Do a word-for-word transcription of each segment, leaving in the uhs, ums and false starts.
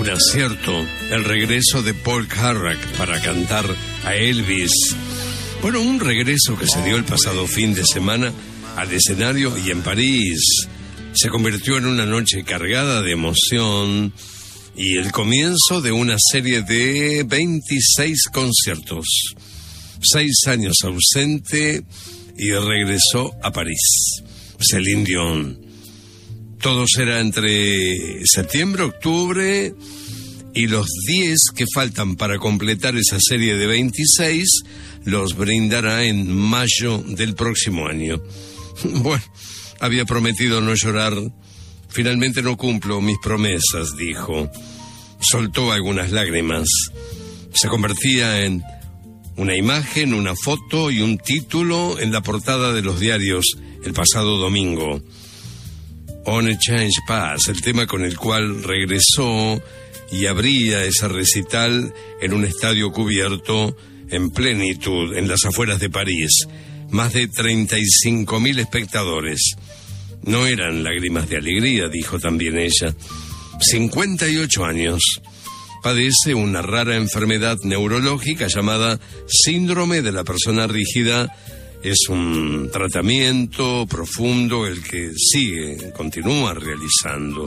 acierto, el regreso de Paul Carrack para cantar a Elvis. Bueno, un regreso que se dio el pasado fin de semana al escenario y en París. Se convirtió en una noche cargada de emoción y el comienzo de una serie de veintiséis conciertos. Seis años ausente y regresó a París. Celine Dion. Todo será entre septiembre, octubre y los diez que faltan para completar esa serie de veintiséis los brindará en mayo del próximo año. Bueno, había prometido no llorar. Finalmente no cumplo mis promesas, dijo. Soltó algunas lágrimas. Se convertía en una imagen, una foto y un título en la portada de los diarios el pasado domingo. On a Change Pass, el tema con el cual regresó y abría ese recital en un estadio cubierto en plenitud en las afueras de París. Más de treinta y cinco mil espectadores. No eran lágrimas de alegría, dijo también ella. cincuenta y ocho años. Padece una rara enfermedad neurológica llamada síndrome de la persona rígida. Es un tratamiento profundo el que sigue, continúa realizando.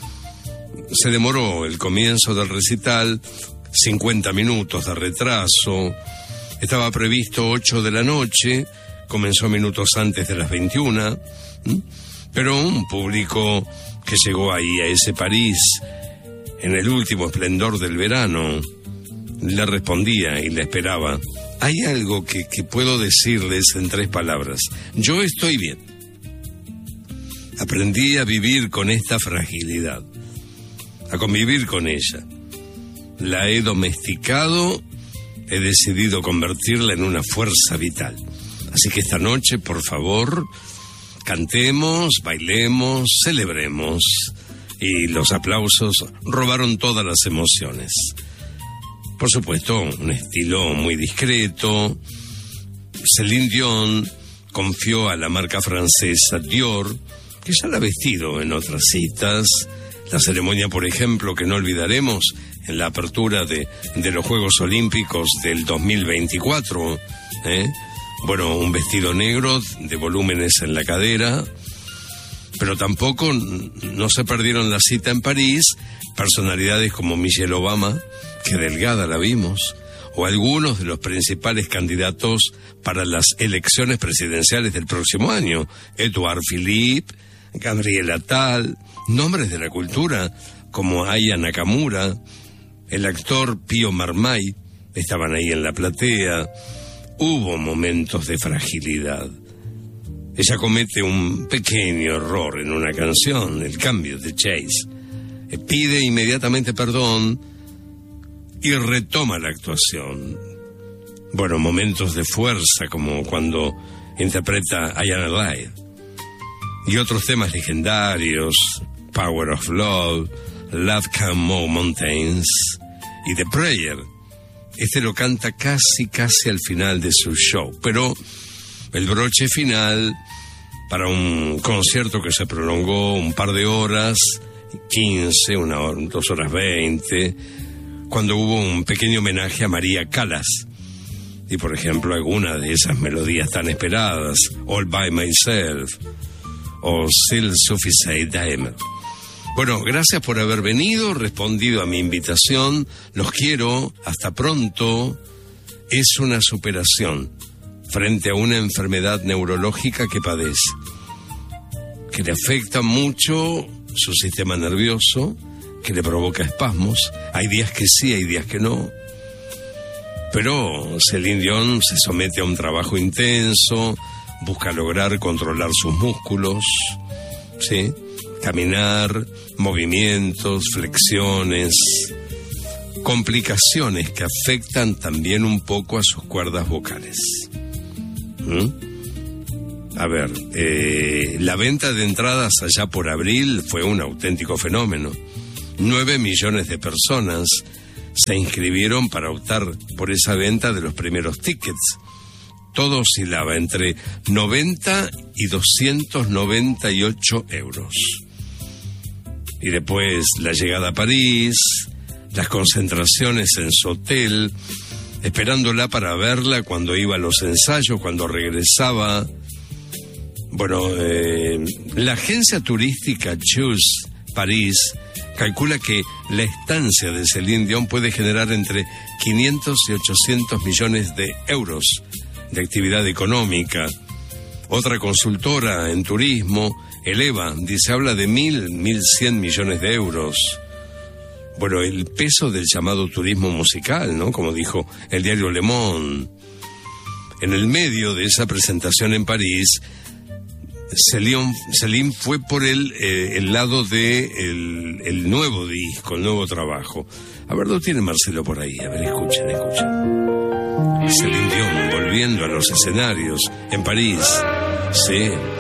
Se demoró el comienzo del recital, cincuenta minutos de retraso. Estaba previsto ocho de la noche, comenzó minutos antes de las veintiuna, ¿m? Pero un público que llegó ahí a ese París en el último esplendor del verano le respondía y le esperaba. Hay algo que, que puedo decirles en tres palabras. Yo estoy bien. Aprendí a vivir con esta fragilidad, a convivir con ella. La he domesticado, he decidido convertirla en una fuerza vital. Así que esta noche, por favor, cantemos, bailemos, celebremos. Y los aplausos robaron todas las emociones. Por supuesto, un estilo muy discreto. Celine Dion confió a la marca francesa Dior, que ya la ha vestido en otras citas. La ceremonia, por ejemplo, que no olvidaremos, en la apertura de, de los Juegos Olímpicos del dos mil veinticuatro. ¿eh? Bueno, un vestido negro de volúmenes en la cadera. Pero tampoco no se perdieron la cita en París personalidades como Michelle Obama, que delgada la vimos, o algunos de los principales candidatos para las elecciones presidenciales del próximo año, Edouard Philippe, Gabriel Attal, nombres de la cultura como Aya Nakamura, el actor Pío Marmay, estaban ahí en la platea. Hubo momentos de fragilidad. Ella comete un pequeño error en una canción, el cambio de Chase. Pide inmediatamente perdón y retoma la actuación. Bueno, momentos de fuerza, como cuando interpreta I Am Alive. Y otros temas legendarios, Power of Love, Love Can Move Mountains y The Prayer. Este lo canta casi, casi al final de su show. Pero el broche final, para un concierto que se prolongó un par de horas, quince, una hora, dos horas veinte, cuando hubo un pequeño homenaje a María Callas. Y por ejemplo, alguna de esas melodías tan esperadas, All By Myself o Still Suffisate Diamond. Bueno, gracias por haber venido, respondido a mi invitación. Los quiero, hasta pronto. Es una superación frente a una enfermedad neurológica que padece, que le afecta mucho su sistema nervioso, que le provoca espasmos. Hay días que sí, hay días que no. Pero Celine Dion se somete a un trabajo intenso, busca lograr controlar sus músculos, ¿sí? Caminar, movimientos, flexiones, complicaciones que afectan también un poco a sus cuerdas vocales. ¿Mm? A ver, eh, la venta de entradas allá por abril fue un auténtico fenómeno. Nueve millones de personas se inscribieron para optar por esa venta de los primeros tickets. Todo oscilaba entre noventa y doscientos noventa y ocho euros. Y después la llegada a París, las concentraciones en su hotel, esperándola para verla cuando iba a los ensayos, cuando regresaba. Bueno, eh, la agencia turística Choose París calcula que la estancia de Celine Dion puede generar entre quinientos y ochocientos millones de euros de actividad económica. Otra consultora en turismo, Eleva, dice, habla de mil, mil cien millones de euros. Bueno, el peso del llamado turismo musical, ¿no? Como dijo el diario Le Monde. En el medio de esa presentación en París, Celine, Celine fue por el, eh, el lado de el, el nuevo disco, el nuevo trabajo. A ver, ¿lo tiene Marcelo por ahí? A ver, escuchen, escuchen. Celine Dion volviendo a los escenarios en París. Sí.